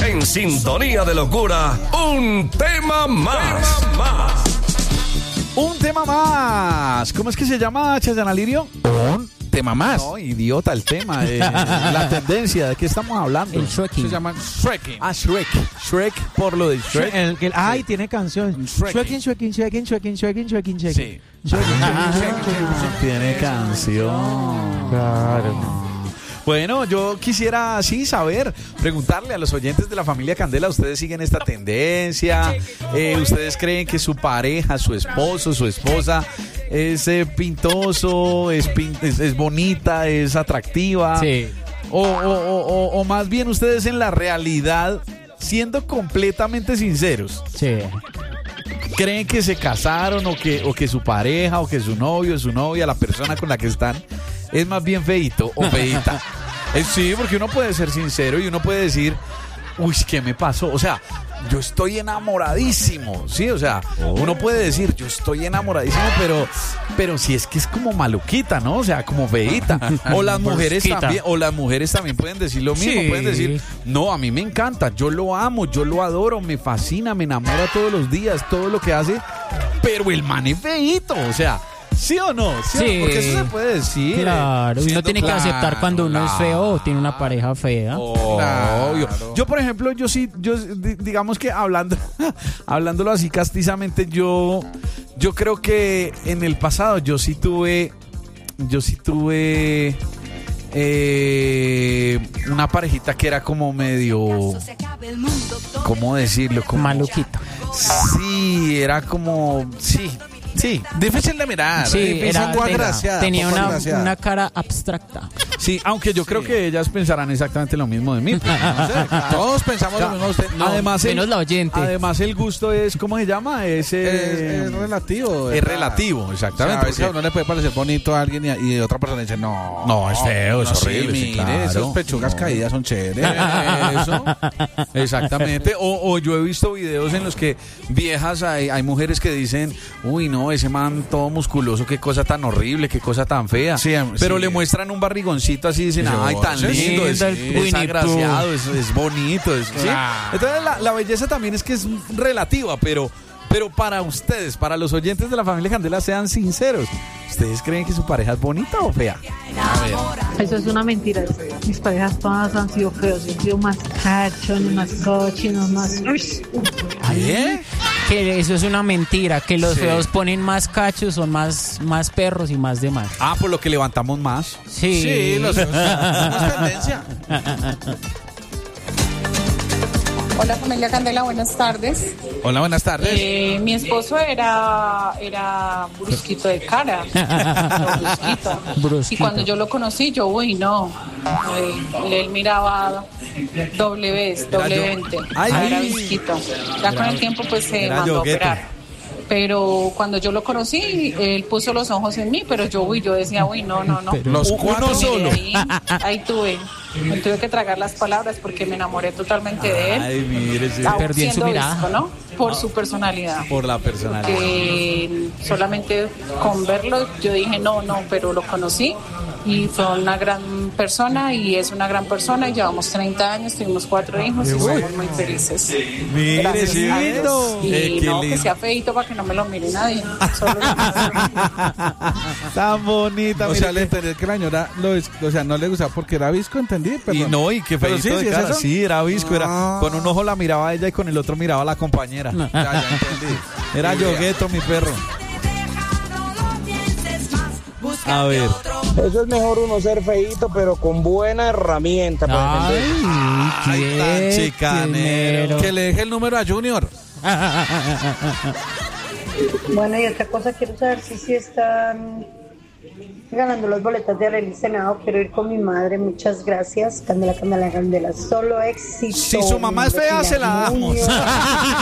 En sintonía de locura, un tema más. Un tema más. ¿Cómo es que se llama, Chayana Lirio? Un tema más. No, idiota, el tema. La tendencia. ¿De qué estamos hablando? El Shreking. Se llama Shreking. Ah, Shrek. Shrek por lo de Shrek. Ay, tiene canción. Shreking. Shreking. Sí. Tiene canción. Claro. Bueno, yo quisiera así saber, preguntarle a los oyentes de la familia Candela, ¿ustedes siguen esta tendencia? ¿Ustedes creen que su pareja, su esposo, su esposa es pintoso, es bonita, es atractiva? Sí. O más bien ustedes en la realidad, siendo completamente sinceros, Sí. ¿creen que se casaron o que su pareja o que su novio, su novia, la persona con la que están es más bien feíto o feíta? Sí, porque uno puede ser sincero y uno puede decir, uy, ¿qué me pasó? O sea, yo estoy enamoradísimo, ¿sí? O sea, uno puede decir, yo estoy enamoradísimo, pero si es que es como maluquita, ¿no? O sea, como feíta. O las mujeres también pueden decir lo mismo, Sí. pueden decir, no, a mí me encanta, yo lo amo, yo lo adoro, me fascina, me enamora todos los días, todo lo que hace, pero el man es feíto, o sea, ¿sí o no? ¿Sí? Sí. Porque eso se puede decir. Claro, uno tiene que aceptar cuando uno es feo o tiene una pareja fea. Obvio. Yo, por ejemplo, digamos que hablándolo así castizamente, yo creo que en el pasado yo sí tuve una parejita que era como medio, ¿cómo decirlo? Como Maluquito. Sí, era como, sí. Difícil de mirar. Sí, tenía poco agraciada. una cara abstracta. Sí, aunque yo creo que ellas pensarán exactamente lo mismo de mí. Todos pensamos lo mismo. Usted. No, además, menos la oyente. Además, el gusto es, ¿cómo se llama? Es relativo. Es relativo, exactamente. O sea, a veces a uno le puede parecer bonito a alguien y otra persona dice, no, es feo, es horrible. Sí, Sí, mire, claro. esas pechugas caídas son chéveres. Eso, exactamente. O yo he visto videos en los que viejas, hay mujeres que dicen, uy, no, ese man todo musculoso, qué cosa tan horrible, qué cosa tan fea. Sí, pero sí. le muestran un barrigoncito así y dicen, ay, tan Sí, lindo, sí, es agraciado, es bonito. ¿Sí? Claro. Entonces la belleza también es que es relativa, pero para ustedes, para los oyentes de la familia Candela, sean sinceros. ¿Ustedes creen que su pareja es bonita o fea? A ver. Eso es una mentira. Mis parejas todas han sido feos. Han sido más cachones, más cochinos, más... ¿Qué? Que eso es una mentira, que los feos ponen más cachos, son más perros y más demás. Ah, por lo que levantamos más. Sí. Sí, los feos tenemos tendencia. Hola familia Candela, buenas tardes. Hola, buenas tardes. Mi esposo era brusquito de cara, brusquito. Y cuando yo lo conocí, uy, no, él miraba doble vente, era brusquito. Ya con el tiempo pues se mandó a operar. Pero cuando yo lo conocí, él puso los ojos en mí, pero yo decía, no. Los cuatro solo. Ahí me tuve que tragar las palabras porque me enamoré totalmente de él. Ay, mire, sí. Aún Perdí en su siendo mirada. visco, ¿no? Por su personalidad. Por la personalidad. Que solamente con verlo yo dije no, pero lo conocí y fue una gran persona y es una gran persona y llevamos 30 años, tuvimos 4 hijos y somos muy felices. Mire, Gracias sí, a Dios. Y qué no, lindo. que sea feito para que no me lo mire nadie. Solo Tan bonita. O sea, mire le entendí que la señora no le gustaba porque era visco, entendí. Y no, y qué Pero feíto sí, de ¿es cara. eso? Sí, era visco, Ah. con un ojo la miraba a ella y con el otro miraba a la compañera. Ya entendí. Era Yogueto, mi perro. A ver. Eso es mejor uno ser feíto, pero con buena herramienta para defender. Ay, tan chicanero. Que le deje el número a Junior. Bueno, y otra cosa, quiero saber si están ganando las boletas de Arely Senado. Quiero ir con mi madre, muchas gracias. Candela, solo éxito. Si su mamá es fea, se la damos.